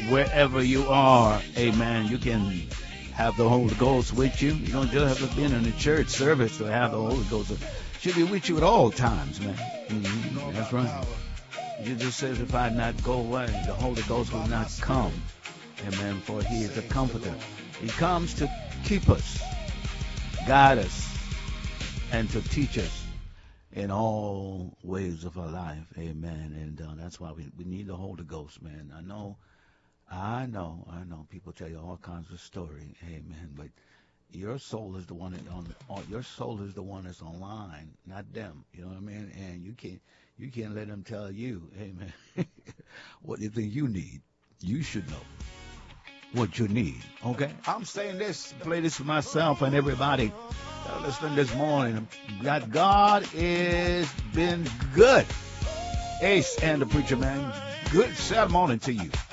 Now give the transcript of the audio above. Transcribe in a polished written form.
wherever you are, amen, you can have the Holy Ghost with you. You don't just have to be in a church service to have the Holy Ghost. It should be with you at all times, man. That's right. Jesus says, if I not go away, the Holy Ghost will not come. Amen. For he is a comforter. He comes to keep us, guide us, and to teach us in all ways of our life. Amen. And that's why we need the Holy Ghost, man. I know. People tell you all kinds of story. Amen. But your soul is the one your soul is the one that's online, not them. You know what I mean? And you can't let them tell you, amen, what you think you need. You should know what you need. Okay? I'm saying this, play this for myself and everybody listening this morning. That God has been good. Ace and the Preacher Man, good Saturday morning to you.